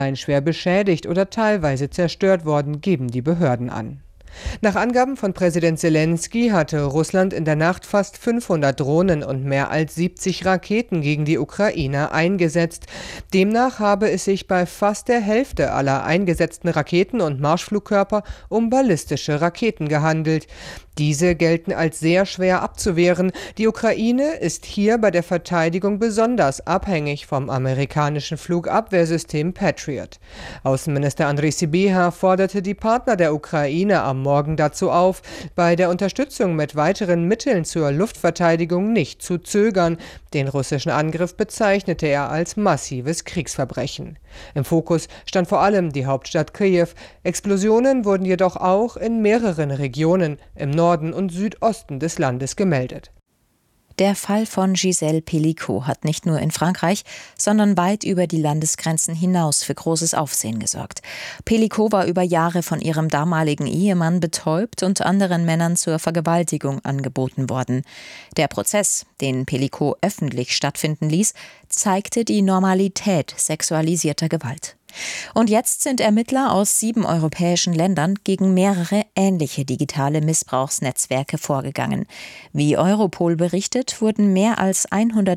seien schwer beschädigt oder teilweise zerstört worden, geben die Behörden an. Nach Angaben von Präsident Selenskyj hatte Russland in der Nacht fast 500 Drohnen und mehr als 70 Raketen gegen die Ukraine eingesetzt. Demnach habe es sich bei fast der Hälfte aller eingesetzten Raketen und Marschflugkörper um ballistische Raketen gehandelt. Diese gelten als sehr schwer abzuwehren. Die Ukraine ist hier bei der Verteidigung besonders abhängig vom amerikanischen Flugabwehrsystem Patriot. Außenminister Andrej Sybiha forderte die Partner der Ukraine am Morgen dazu auf, bei der Unterstützung mit weiteren Mitteln zur Luftverteidigung nicht zu zögern. Den russischen Angriff bezeichnete er als massives Kriegsverbrechen. Im Fokus stand vor allem die Hauptstadt Kiew. Explosionen wurden jedoch auch in mehreren Regionen im Norden und Südosten des Landes gemeldet. Der Fall von Gisèle Pelicot hat nicht nur in Frankreich, sondern weit über die Landesgrenzen hinaus für großes Aufsehen gesorgt. Pelicot war über Jahre von ihrem damaligen Ehemann betäubt und anderen Männern zur Vergewaltigung angeboten worden. Der Prozess, den Pelicot öffentlich stattfinden ließ, zeigte die Normalität sexualisierter Gewalt. Und jetzt sind Ermittler aus 7 europäischen Ländern gegen mehrere ähnliche digitale Missbrauchsnetzwerke vorgegangen. Wie Europol berichtet, wurden mehr als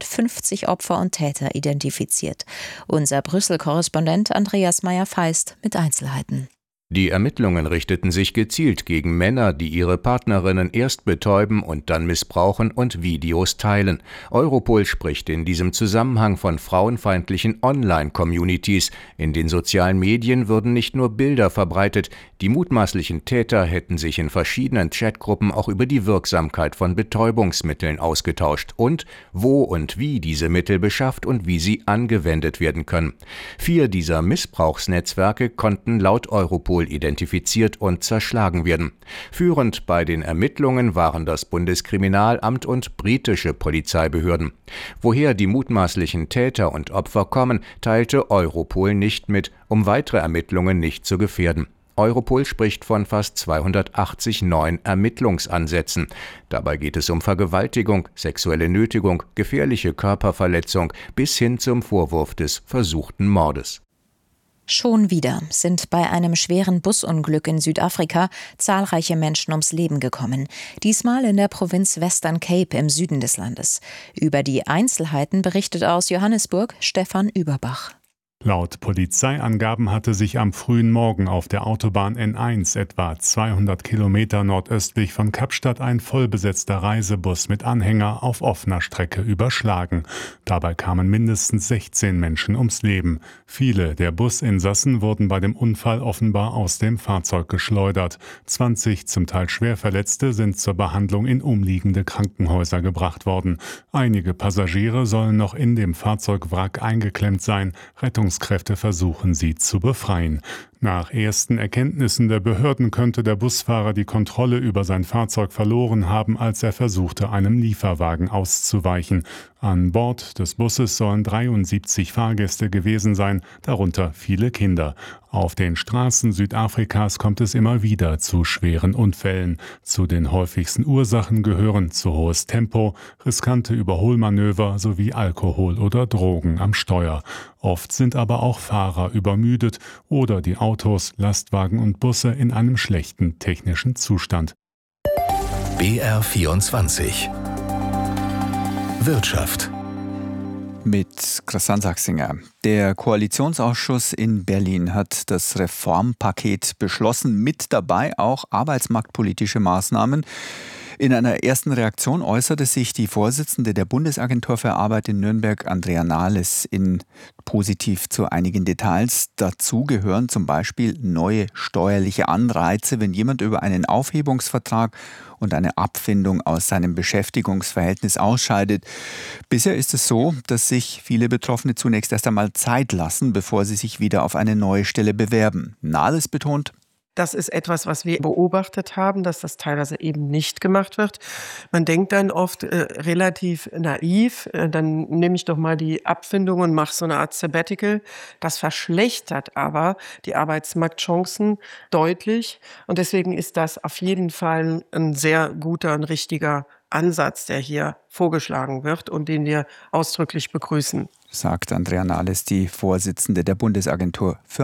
150 Opfer und Täter identifiziert. Unser Brüssel-Korrespondent Andreas Meyer-Feist mit Einzelheiten. Die Ermittlungen richteten sich gezielt gegen Männer, die ihre Partnerinnen erst betäuben und dann missbrauchen und Videos teilen. Europol spricht in diesem Zusammenhang von frauenfeindlichen Online-Communities. In den sozialen Medien würden nicht nur Bilder verbreitet, die mutmaßlichen Täter hätten sich in verschiedenen Chatgruppen auch über die Wirksamkeit von Betäubungsmitteln ausgetauscht und wo und wie diese Mittel beschafft und wie sie angewendet werden können. 4 dieser Missbrauchsnetzwerke konnten laut Europol identifiziert und zerschlagen werden. Führend bei den Ermittlungen waren das Bundeskriminalamt und britische Polizeibehörden. Woher die mutmaßlichen Täter und Opfer kommen, teilte Europol nicht mit, um weitere Ermittlungen nicht zu gefährden. Europol spricht von fast 280 neuen Ermittlungsansätzen. Dabei geht es um Vergewaltigung, sexuelle Nötigung, gefährliche Körperverletzung bis hin zum Vorwurf des versuchten Mordes. Schon wieder sind bei einem schweren Busunglück in Südafrika zahlreiche Menschen ums Leben gekommen. Diesmal in der Provinz Western Cape im Süden des Landes. Über die Einzelheiten berichtet aus Johannesburg Stefan Überbach. Laut Polizeiangaben hatte sich am frühen Morgen auf der Autobahn N1 etwa 200 Kilometer nordöstlich von Kapstadt ein vollbesetzter Reisebus mit Anhänger auf offener Strecke überschlagen. Dabei kamen mindestens 16 Menschen ums Leben. Viele der Businsassen wurden bei dem Unfall offenbar aus dem Fahrzeug geschleudert. 20 zum Teil Schwerverletzte sind zur Behandlung in umliegende Krankenhäuser gebracht worden. Einige Passagiere sollen noch in dem Fahrzeugwrack eingeklemmt sein. Rettungskräfte versuchen, sie zu befreien. Nach ersten Erkenntnissen der Behörden könnte der Busfahrer die Kontrolle über sein Fahrzeug verloren haben, als er versuchte, einem Lieferwagen auszuweichen. An Bord des Busses sollen 73 Fahrgäste gewesen sein, darunter viele Kinder. Auf den Straßen Südafrikas kommt es immer wieder zu schweren Unfällen. Zu den häufigsten Ursachen gehören zu hohes Tempo, riskante Überholmanöver sowie Alkohol oder Drogen am Steuer. Oft sind aber auch Fahrer übermüdet oder die Autos, Lastwagen und Busse in einem schlechten technischen Zustand. BR24 Wirtschaft mit Christian Sachsinger. Der Koalitionsausschuss in Berlin hat das Reformpaket beschlossen, mit dabei auch arbeitsmarktpolitische Maßnahmen. In einer ersten Reaktion äußerte sich die Vorsitzende der Bundesagentur für Arbeit in Nürnberg, Andrea Nahles, positiv zu einigen Details. Dazu gehören zum Beispiel neue steuerliche Anreize, wenn jemand über einen Aufhebungsvertrag und eine Abfindung aus seinem Beschäftigungsverhältnis ausscheidet. Bisher ist es so, dass sich viele Betroffene zunächst erst einmal Zeit lassen, bevor sie sich wieder auf eine neue Stelle bewerben. Nahles betont: Das ist etwas, was wir beobachtet haben, dass das teilweise eben nicht gemacht wird. Man denkt dann oft relativ naiv, dann nehme ich doch mal die Abfindung und mache so eine Art Sabbatical. Das verschlechtert aber die Arbeitsmarktchancen deutlich. Und deswegen ist das auf jeden Fall ein sehr guter und richtiger Ansatz, der hier vorgeschlagen wird und den wir ausdrücklich begrüßen. sagt Andrea Nahles, die Vorsitzende der Bundesagentur für